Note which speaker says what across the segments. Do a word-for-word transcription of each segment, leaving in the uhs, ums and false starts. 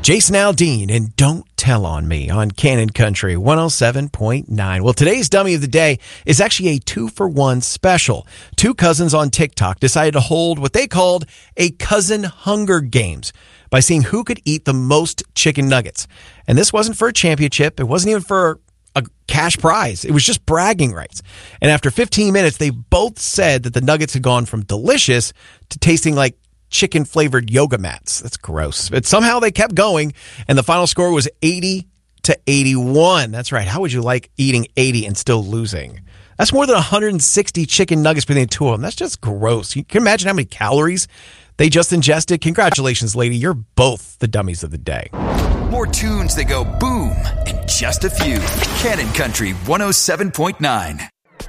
Speaker 1: Jason Aldean and Don't Tell on Me on Cannon Country one oh seven point nine. Well, today's dummy of the day is actually a two-for-one special. Two cousins on TikTok decided to hold what they called a cousin Hunger Games by seeing who could eat the most chicken nuggets. And this wasn't for a championship. It wasn't even for a cash prize. It was just bragging rights. And after fifteen minutes, they both said that the nuggets had gone from delicious to tasting like chicken-flavored yoga mats. That's gross. But somehow they kept going, and the final score was eighty to eighty-one. That's right. How would you like eating eighty and still losing? That's more than one hundred sixty chicken nuggets between the two of them. That's just gross. You can imagine how many calories they just ingested. Congratulations, lady. You're both the dummies of the day.
Speaker 2: More tunes that go boom and just a few. Cannon Country one oh seven point nine.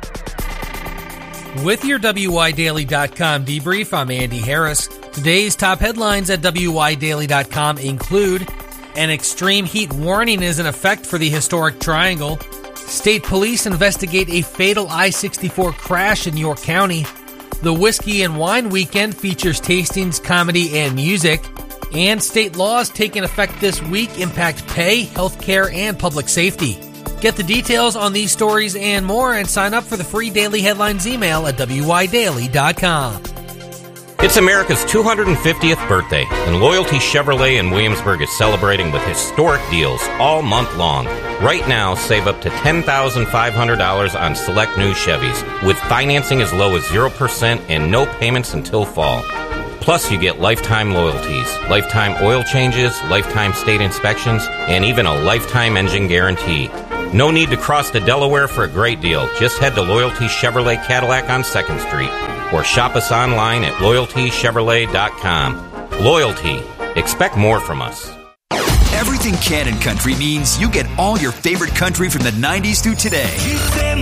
Speaker 3: With your W Y Daily dot com debrief, I'm Andy Harris. Today's top headlines at W Y Daily dot com include: an extreme heat warning is in effect for the historic Triangle. State police investigate a fatal I sixty-four crash in York County. The Whiskey and Wine Weekend features tastings, comedy, and music. And state laws taking effect this week impact pay, healthcare, and public safety. Get the details on these stories and more, and sign up for the free Daily Headlines email at W Y Daily dot com.
Speaker 4: It's America's two hundred fiftieth birthday, and Loyalty Chevrolet in Williamsburg is celebrating with historic deals all month long. Right now, save up to ten thousand five hundred dollars on select new Chevys, with financing as low as zero percent and no payments until fall. Plus, you get lifetime loyalties, lifetime oil changes, lifetime state inspections, and even a lifetime engine guarantee. No need to cross to Delaware for a great deal. Just head to Loyalty Chevrolet Cadillac on second Street or shop us online at Loyalty Chevrolet dot com. Loyalty. Expect more from us.
Speaker 2: Everything Cannon Country means you get all your favorite country from the nineties through today.